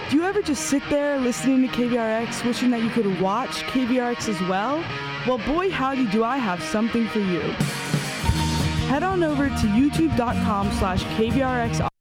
Do you ever just sit there listening to KVRX wishing that you could watch KVRX as well? Well, boy howdy do I have something for you. Head on over to youtube.com/KVRX